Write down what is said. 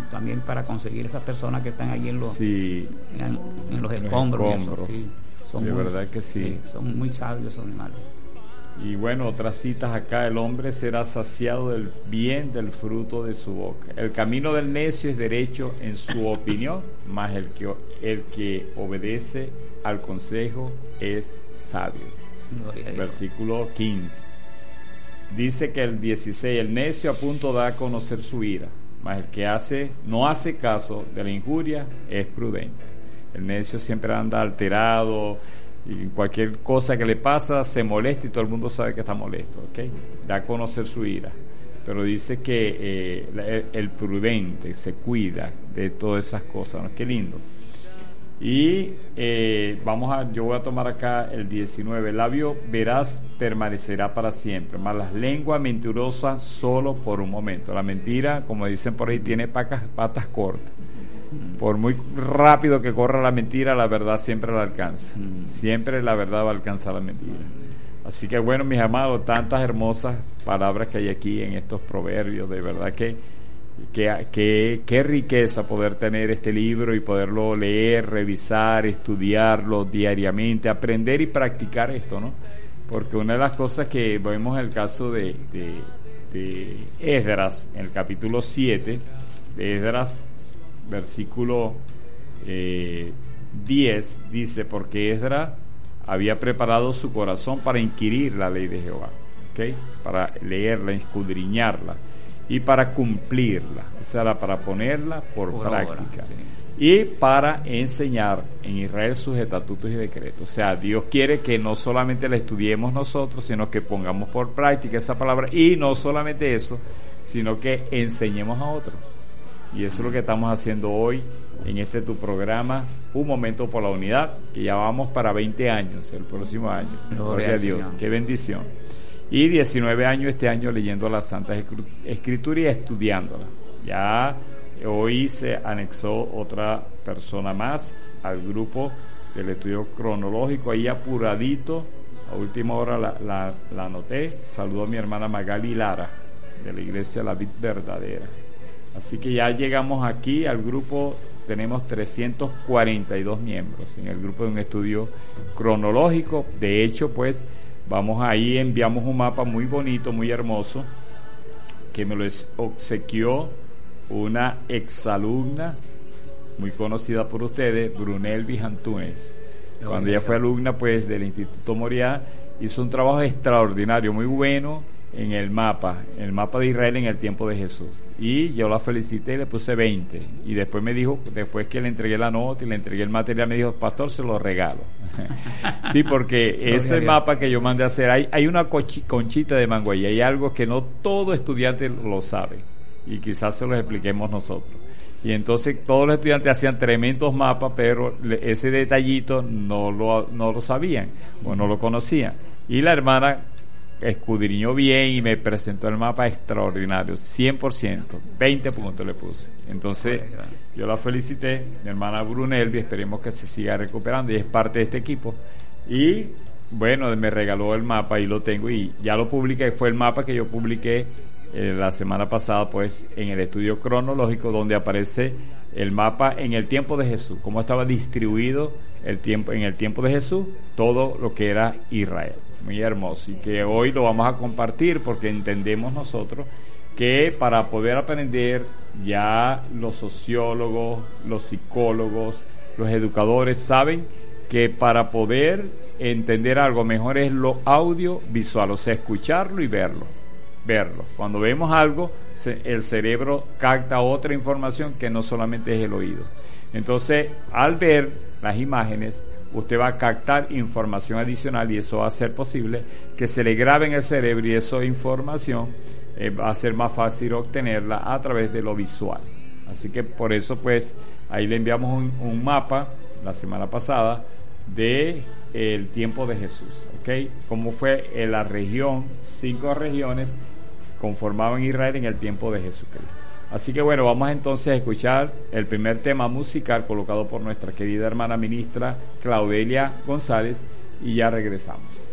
también para conseguir esas personas que están allí en los, sí, en los escombros. Eso, sí. Son de muy, verdad que sí. Son muy sabios esos animales. Y bueno, otras citas acá: el hombre será saciado del bien del fruto de su boca. El camino del necio es derecho en su opinión, mas el que obedece al consejo es sabio. Versículo 15. Dice que el 16: el necio a punto da a conocer su ira, mas el que no hace caso de la injuria es prudente. El necio siempre anda alterado, y cualquier cosa que le pasa se molesta y todo el mundo sabe que está molesto, ¿ok? Da a conocer su ira. Pero dice que el prudente se cuida de todas esas cosas, ¿no? Qué lindo. Y yo voy a tomar acá el 19. El labio veraz permanecerá para siempre, mas la lengua mentirosa solo por un momento. La mentira, como dicen por ahí, tiene patas cortas. Por muy rápido que corra la mentira, la verdad siempre la alcanza. Siempre la verdad va a alcanzar la mentira. Así que bueno, mis amados, tantas hermosas palabras que hay aquí en estos proverbios. De verdad que qué riqueza poder tener este libro y poderlo leer, revisar, estudiarlo diariamente, aprender y practicar esto, ¿no? Porque una de las cosas que vemos en el caso de Esdras, en el capítulo 7 de Esdras, versículo 10, dice: porque Esdras había preparado su corazón para inquirir la ley de Jehová, ¿okay? Para leerla, escudriñarla y para cumplirla, o sea, para ponerla por práctica, y para enseñar en Israel sus estatutos y decretos. O sea, Dios quiere que no solamente la estudiemos nosotros, sino que pongamos por práctica esa palabra, y no solamente eso, sino que enseñemos a otros. Y eso es lo que estamos haciendo hoy en tu programa, Un Momento por la Unidad, que ya vamos para 20 años el próximo año. Gloria a Dios, Señor. Qué bendición. Y 19 años este año leyendo las Santas Escrituras y estudiándolas. Ya hoy se anexó otra persona más al grupo del estudio cronológico, ahí apuradito, a última hora la anoté. Saludo a mi hermana Magali Lara, de la Iglesia La Vid Verdadera. Así que ya llegamos aquí al grupo, tenemos 342 miembros en el grupo de un estudio cronológico. De hecho, pues, vamos ahí, enviamos un mapa muy bonito, muy hermoso, que me lo obsequió una exalumna muy conocida por ustedes, Brunelvi Antunes. Cuando ella fue alumna, pues, del Instituto Moriah, hizo un trabajo extraordinario, muy bueno, en el mapa de Israel en el tiempo de Jesús. Y yo la felicité y le puse 20. Y después me dijo, después que le entregué la nota y le entregué el material, me dijo: pastor, se lo regalo. Sí, porque ese mapa que yo mandé a hacer, hay una conchita de mango ahí, hay algo que no todo estudiante lo sabe, y quizás se lo expliquemos nosotros. Y entonces todos los estudiantes hacían tremendos mapas, pero ese detallito no lo sabían o no lo conocían. Y la hermana escudriñó bien y me presentó el mapa extraordinario, 100%, 20 puntos le puse. Entonces yo la felicité, mi hermana Brunelvi, esperemos que se siga recuperando y es parte de este equipo. Y bueno, me regaló el mapa y lo tengo y ya lo publiqué. Fue el mapa que yo publiqué la semana pasada, pues, en el estudio cronológico, donde aparece el mapa en el tiempo de Jesús, cómo estaba distribuido en el tiempo de Jesús, todo lo que era Israel. Muy hermoso, y que hoy lo vamos a compartir porque entendemos nosotros que para poder aprender, ya los sociólogos, los psicólogos, los educadores saben que para poder entender algo mejor es lo audiovisual, o sea, escucharlo y verlo. Cuando vemos algo, el cerebro capta otra información que no solamente es el oído. Entonces, al ver las imágenes, usted va a captar información adicional y eso va a hacer posible que se le grabe en el cerebro, y esa información va a ser más fácil obtenerla a través de lo visual. Así que por eso, pues, ahí le enviamos un mapa la semana pasada de el tiempo de Jesús, ¿ok? Cómo fue en la región, 5 regiones conformaban Israel en el tiempo de Jesucristo. Así que bueno, vamos entonces a escuchar el primer tema musical colocado por nuestra querida hermana ministra Claudelia González y ya regresamos.